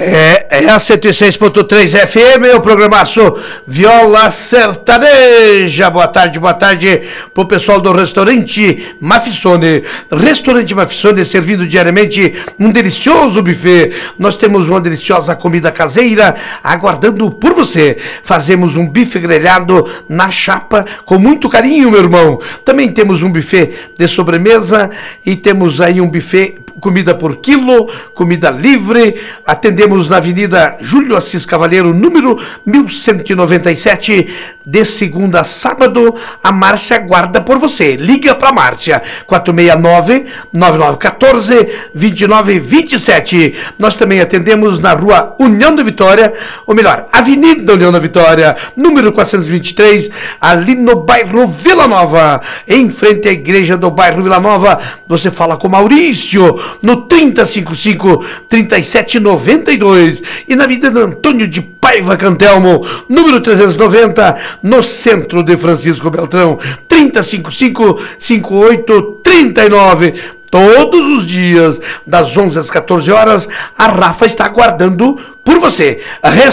É a 106.3 FM, o programaço Viola Sertaneja. Boa tarde pro pessoal do restaurante Mafissone. Restaurante Mafissone servindo diariamente um delicioso buffet. Nós temos uma deliciosa comida caseira aguardando por você. Fazemos um bife grelhado na chapa com muito carinho, meu irmão. Também temos um buffet de sobremesa e temos aí um buffet comida por quilo, comida livre. Atendemos na Avenida Júlio Assis Cavaleiro, número 1197, de segunda a sábado. A Márcia aguarda por você. Liga para Márcia, 469-9914-2927. Nós também atendemos na Rua União da Vitória, ou melhor, Avenida União da Vitória, número 423, ali no bairro Vila Nova, em frente à igreja do bairro Vila Nova. Você fala com Maurício no 3055-3792 e na Avenida Antônio de Paiva Cantelmo, número 390, no centro de Francisco Beltrão, 3055-5839. Todos os dias, das 11 às 14 horas, a Rafa está aguardando por você.